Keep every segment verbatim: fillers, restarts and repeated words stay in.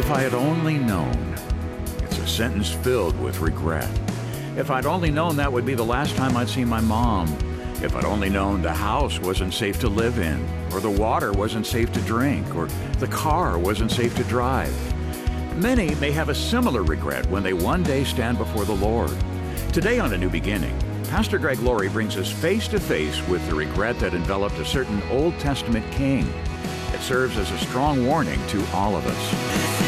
If I had only known. It's a sentence filled with regret. If I'd only known that would be the last time I'd see my mom. If I'd only known the house wasn't safe to live in, or the water wasn't safe to drink, or the car wasn't safe to drive. Many may have a similar regret when they one day stand before the Lord. Today on A New Beginning, Pastor Greg Laurie brings us face to face with the regret that enveloped a certain Old Testament king. It serves as a strong warning to all of us.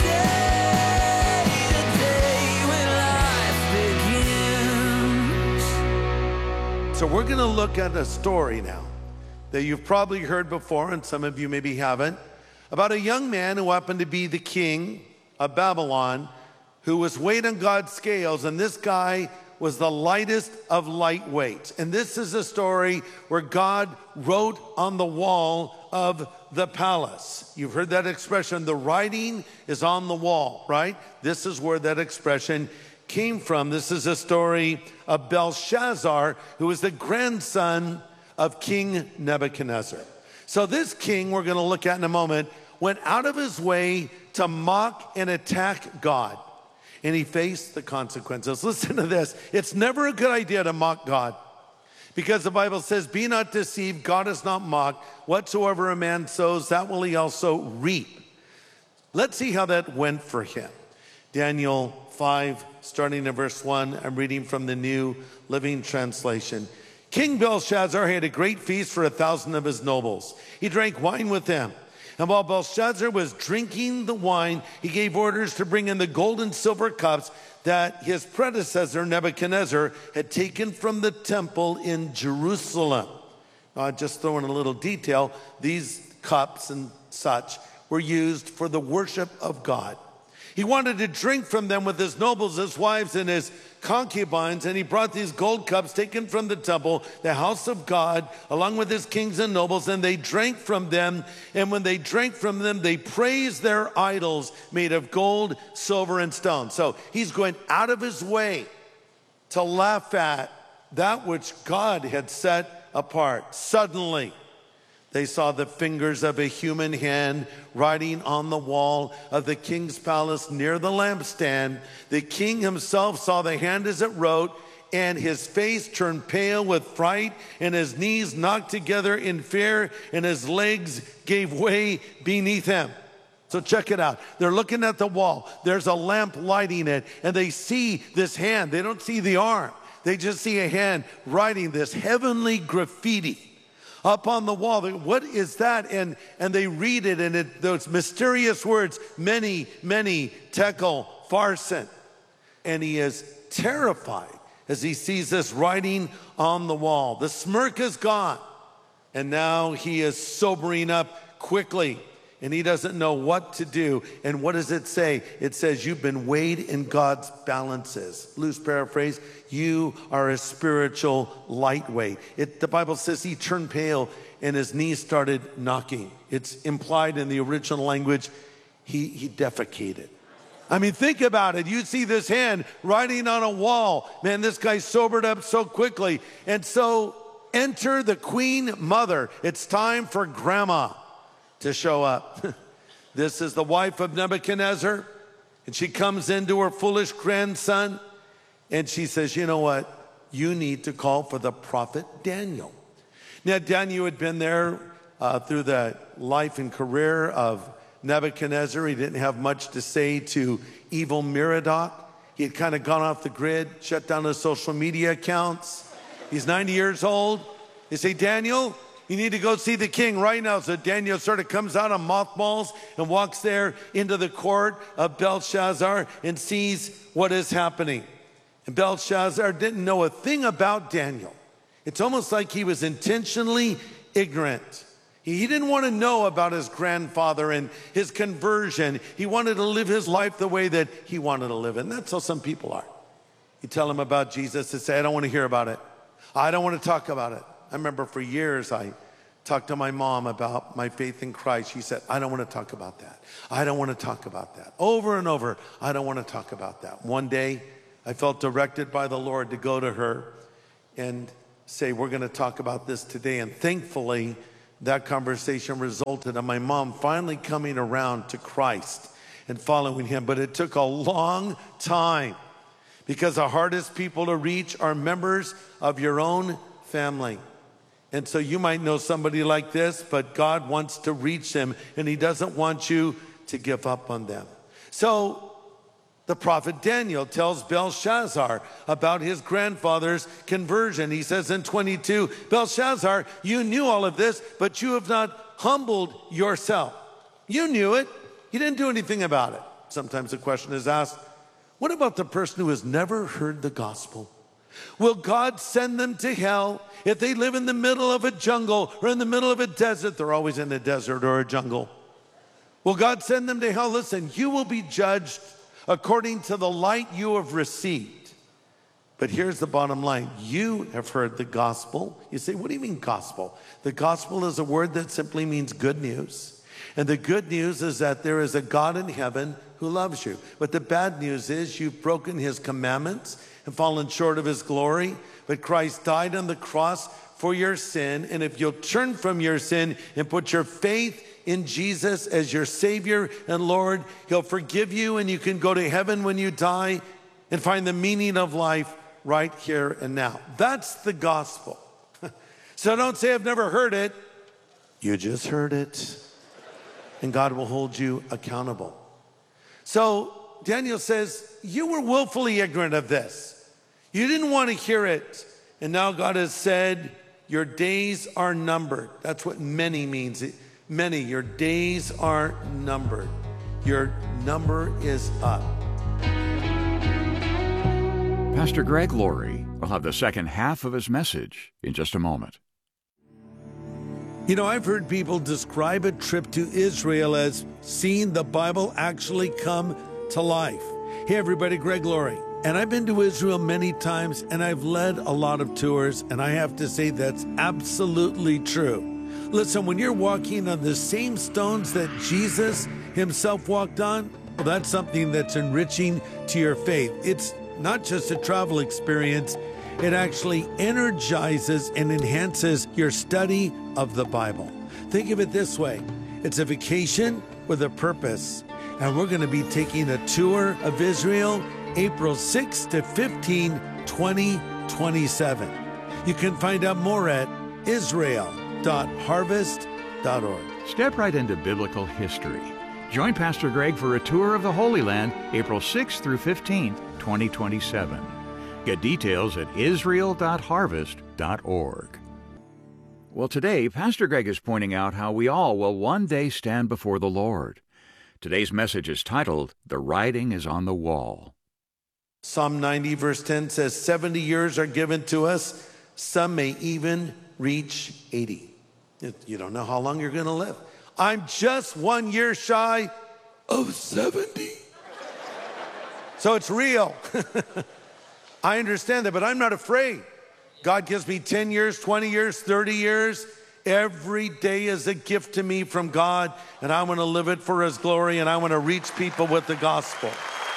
So we're going to look at a story now that you've probably heard before, and some of you maybe haven't, about a young man who happened to be the king of Babylon, who was weighed on God's scales, and this guy was the lightest of lightweights. And this is a story where God wrote on the wall of the palace. You've heard that expression, the writing is on the wall, right? This is where that expression came from. This is a story of Belshazzar, who was the grandson of King Nebuchadnezzar. So this king, we're going to look at in a moment, went out of his way to mock and attack God. And he faced the consequences. Listen to this. It's never a good idea to mock God, because the Bible says, be not deceived, God is not mocked. Whatsoever a man sows, that will he also reap. Let's see how that went for him. Daniel five, starting in verse one, I'm reading from the New Living Translation. King Belshazzar had a great feast for a thousand of his nobles. He drank wine with them. And while Belshazzar was drinking the wine, he gave orders to bring in the gold and silver cups that his predecessor Nebuchadnezzar had taken from the temple in Jerusalem. Uh, just throwing a little detail, these cups and such were used for the worship of God. He wanted to drink from them with his nobles, his wives, and his concubines, and he brought these gold cups taken from the temple, the house of God, along with his kings and nobles, and they drank from them. And when they drank from them, they praised their idols made of gold, silver, and stone. So he's going out of his way to laugh at that which God had set apart. Suddenly, they saw the fingers of a human hand writing on the wall of the king's palace near the lampstand. The king himself saw the hand as it wrote, and his face turned pale with fright, and his knees knocked together in fear, and his legs gave way beneath him. So check it out. They're looking at the wall. There's a lamp lighting it, and they see this hand. They don't see the arm. They just see a hand writing this heavenly graffiti up on the wall. What is that? And and they read it, and it, those mysterious words, many, many, tekel, farson. And he is terrified as he sees this writing on the wall. The smirk is gone, and now he is sobering up quickly, and he doesn't know what to do. And what does it say? It says, you've been weighed in God's balances. Loose paraphrase, you are a spiritual lightweight. It, the Bible says he turned pale and his knees started knocking. It's implied in the original language, he, he defecated. I mean, think about it. You see this hand writing on a wall. Man, this guy sobered up so quickly. And so enter the queen mother. It's time for grandma to show up. This is the wife of Nebuchadnezzar, and she comes into her foolish grandson, and she says, you know what? You need to call for the prophet Daniel. Now, Daniel had been there uh, through the life and career of Nebuchadnezzar. He didn't have much to say to evil Merodach. He had kind of gone off the grid, shut down his social media accounts. He's ninety years old. They say, Daniel, you need to go see the king right now. So Daniel sort of comes out of mothballs and walks there into the court of Belshazzar and sees what is happening. And Belshazzar didn't know a thing about Daniel. It's almost like he was intentionally ignorant. He didn't want to know about his grandfather and his conversion. He wanted to live his life the way that he wanted to live it. And that's how some people are. You tell them about Jesus, they say, I don't want to hear about it. I don't want to talk about it. I remember for years I talked to my mom about my faith in Christ. She said, I don't want to talk about that. I don't want to talk about that. Over and over, I don't want to talk about that. One day, I felt directed by the Lord to go to her and say, we're going to talk about this today. And thankfully, that conversation resulted in my mom finally coming around to Christ. and following him. But it took a long time because the hardest people to reach are members of your own family. And so you might know somebody like this, but God wants to reach them, and he doesn't want you to give up on them. So the prophet Daniel tells Belshazzar about his grandfather's conversion. He says in twenty-two, Belshazzar, you knew all of this, but you have not humbled yourself. You knew it. You didn't do anything about it. Sometimes the question is asked, what about the person who has never heard the gospel? Will God send them to hell if they live in the middle of a jungle or in the middle of a desert? They're always in a desert or a jungle. Will God send them to hell? Listen, you will be judged according to the light you have received. But here's the bottom line. You have heard the gospel. You say, what do you mean gospel? The gospel is a word that simply means good news. And the good news is that there is a God in heaven who loves you. But the bad news is you've broken his commandments and fallen short of his glory. But Christ died on the cross for your sin. And if you'll turn from your sin and put your faith in Jesus as your Savior and Lord, he'll forgive you, and you can go to heaven when you die and find the meaning of life right here and now. That's the gospel. So don't say, I've never heard it. You just heard it. And God will hold you accountable. So Daniel says, you were willfully ignorant of this. You didn't want to hear it. And now God has said, your days are numbered. That's what many means. Many, your days are numbered. Your number is up. Pastor Greg Laurie will have the second half of his message in just a moment. You know, I've heard people describe a trip to Israel as seeing the Bible actually come to life. Hey, everybody, Greg Laurie. And I've been to Israel many times, and I've led a lot of tours, and I have to say that's absolutely true. Listen, when you're walking on the same stones that Jesus himself walked on, well, that's something that's enriching to your faith. It's not just a travel experience. It actually energizes and enhances your study of the Bible. Think of it this way. It's a vacation with a purpose. And we're going to be taking a tour of Israel April sixth to fifteenth, twenty twenty-seven. You can find out more at israel dot harvest dot org. Step right into biblical history. Join Pastor Greg for a tour of the Holy Land April sixth through fifteenth, twenty twenty-seven. Get details at israel dot harvest dot org. Well, today, Pastor Greg is pointing out how we all will one day stand before the Lord. Today's message is titled, The Writing is on the Wall. Psalm ninety verse ten says, seventy years are given to us. Some may even reach eighty. You don't know how long you're going to live. I'm just one year shy of seventy. So it's real. I understand that, but I'm not afraid. God gives me ten years, twenty years, thirty years. Every day is a gift to me from God, and I want to live it for his glory, and I want to reach people with the gospel.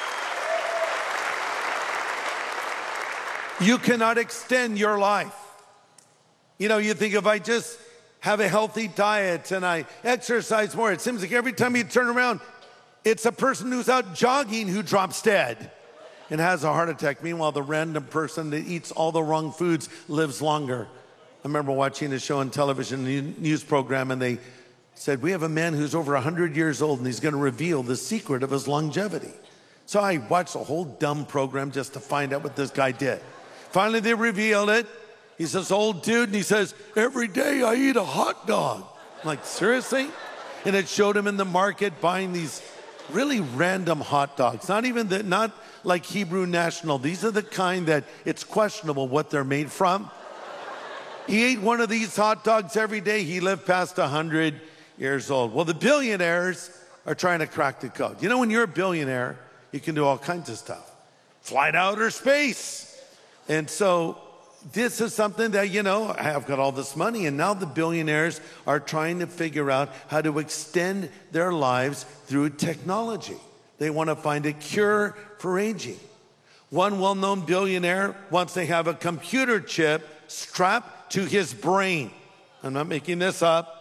You cannot extend your life. You know, you think if I just have a healthy diet and I exercise more, it seems like every time you turn around, it's a person who's out jogging who drops dead and has a heart attack. Meanwhile, the random person that eats all the wrong foods lives longer. I remember watching a show on television, a news program, and they said, we have a man who's over one hundred years old, and he's going to reveal the secret of his longevity. So I watched a whole dumb program just to find out what this guy did. Finally, they revealed it. He's this old dude, and he says, every day I eat a hot dog. I'm like, seriously? And it showed him in the market buying these really random hot dogs. Not even the, not like Hebrew National. These are the kind that it's questionable what they're made from. He ate one of these hot dogs every day. He lived past one hundred years old. Well, the billionaires are trying to crack the code. You know, when you're a billionaire, you can do all kinds of stuff. Fly to outer space. And so this is something that, you know, I've got all this money, and now the billionaires are trying to figure out how to extend their lives through technology. They want to find a cure for aging. One well-known billionaire wants to have a computer chip strapped to his brain. I'm not making this up.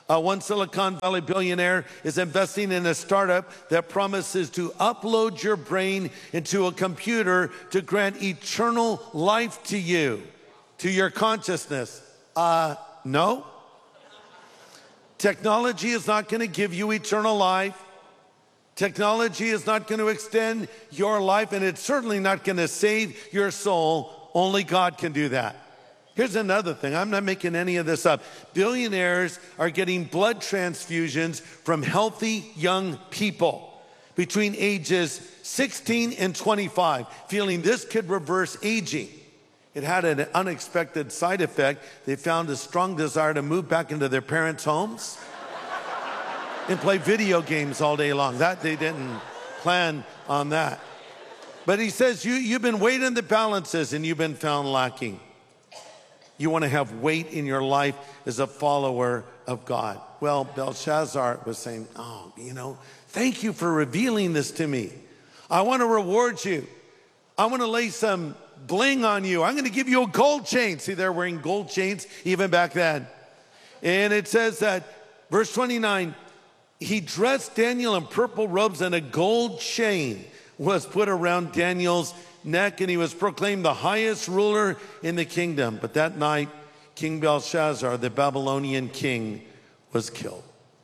Uh, one Silicon Valley billionaire is investing in a startup that promises to upload your brain into a computer to grant eternal life to you, to your consciousness. Uh, no. Technology is not going to give you eternal life. Technology is not going to extend your life, and it's certainly not going to save your soul. Only God can do that. Here's another thing. I'm not making any of this up. Billionaires are getting blood transfusions from healthy young people between ages sixteen and twenty-five, feeling this could reverse aging. It had an unexpected side effect. They found a strong desire to move back into their parents' homes and play video games all day long. That they didn't plan on that. But he says, you, you've been weighing the balances and you've been found lacking. You want to have weight in your life as a follower of God. Well, Belshazzar was saying, oh, you know, thank you for revealing this to me. I want to reward you. I want to lay some bling on you. I'm going to give you a gold chain. See, they're wearing gold chains even back then. And it says that, verse twenty-nine, he dressed Daniel in purple robes, and a gold chain was put around Daniel's neck, and he was proclaimed the highest ruler in the kingdom. But that night, King Belshazzar, the Babylonian king, was killed.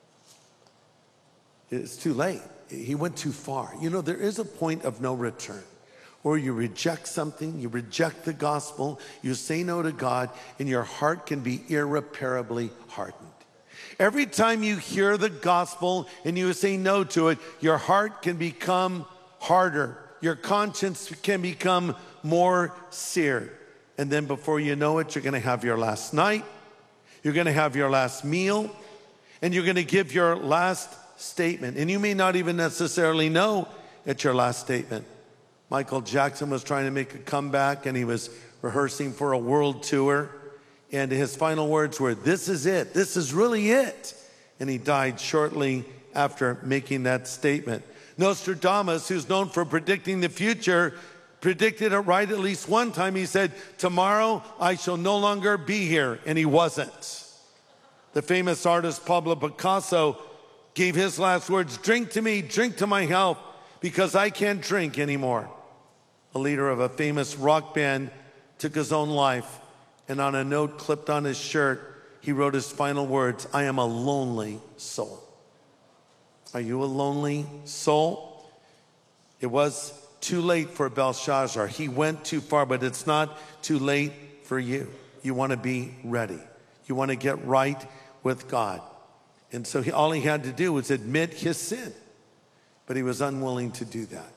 It's too late. He went too far. You know, there is a point of no return where you reject something, you reject the gospel, you say no to God, and your heart can be irreparably hardened. Every time you hear the gospel and you say no to it, your heart can become harder. Your conscience can become more seared. And then before you know it, you're going to have your last night, you're going to have your last meal, and you're going to give your last statement. And you may not even necessarily know it's your last statement. Michael Jackson was trying to make a comeback, and he was rehearsing for a world tour. And his final words were, "This is it. This is really it." And he died shortly after making that statement. Nostradamus, who's known for predicting the future, predicted it right at least one time. He said, "Tomorrow I shall no longer be here," and he wasn't. The famous artist Pablo Picasso gave his last words, "Drink to me, drink to my health, because I can't drink anymore." A leader of a famous rock band took his own life, and on a note clipped on his shirt, he wrote his final words, "I am a lonely soul." Are you a lonely soul? It was too late for Belshazzar. He went too far, but it's not too late for you. You want to be ready. You want to get right with God. And so he, all he had to do was admit his sin, but he was unwilling to do that.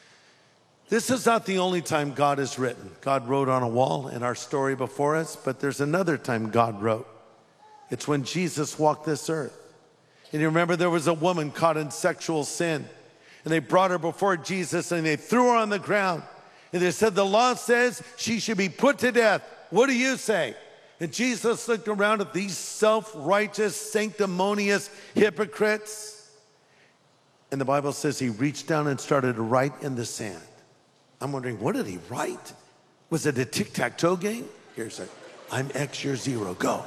This is not the only time God has written. God wrote on a wall in our story before us, but there's another time God wrote. It's when Jesus walked this earth. And you remember there was a woman caught in sexual sin, and they brought her before Jesus and they threw her on the ground. And they said, "The law says she should be put to death. What do you say?" And Jesus looked around at these self-righteous, sanctimonious hypocrites. And the Bible says he reached down and started to write in the sand. I'm wondering, what did he write? Was it a tic-tac-toe game? Here's it. I'm X, you're zero, go.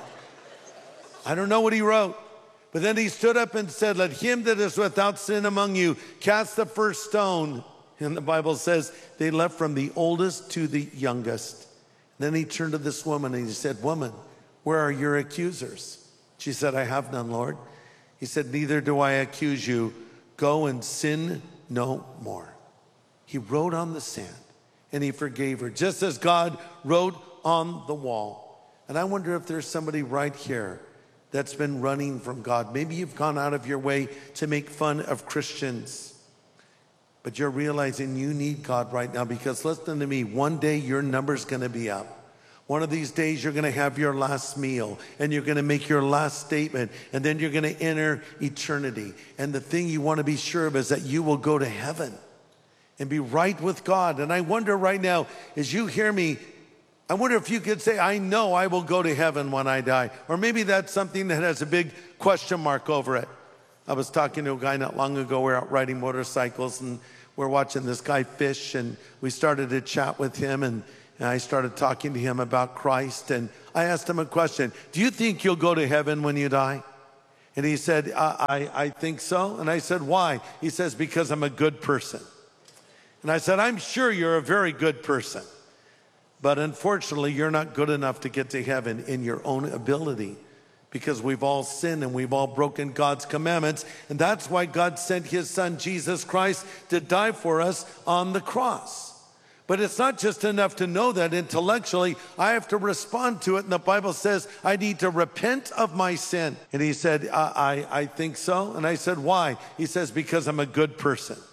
I don't know what he wrote. But then he stood up and said, "Let him that is without sin among you cast the first stone." And the Bible says they left from the oldest to the youngest. Then he turned to this woman and he said, "Woman, where are your accusers?" She said, "I have none, Lord." He said, "Neither do I accuse you. Go and sin no more." He wrote on the sand and he forgave her, just as God wrote on the wall. And I wonder if there's somebody right here that's been running from God. Maybe you've gone out of your way to make fun of Christians, but you're realizing you need God right now, because listen to me, one day your number's gonna be up. One of these days you're gonna have your last meal and you're gonna make your last statement, and then you're gonna enter eternity. And the thing you wanna be sure of is that you will go to heaven and be right with God. And I wonder right now, as you hear me, I wonder if you could say, "I know I will go to heaven when I die." Or maybe that's something that has a big question mark over it. I was talking to a guy not long ago. We were out riding motorcycles and we're watching this guy fish, and we started to chat with him, and, and I started talking to him about Christ. And I asked him a question. "Do you think you'll go to heaven when you die?" And he said, I, I, I think so. And I said, why? He says, because I'm a good person. And I said, I'm sure you're a very good person. But unfortunately, you're not good enough to get to heaven in your own ability, because we've all sinned and we've all broken God's commandments. And that's why God sent his son, Jesus Christ, to die for us on the cross. But it's not just enough to know that intellectually. I have to respond to it. And the Bible says I need to repent of my sin. And he said, I, I, I think so. And I said, why? He says, because I'm a good person.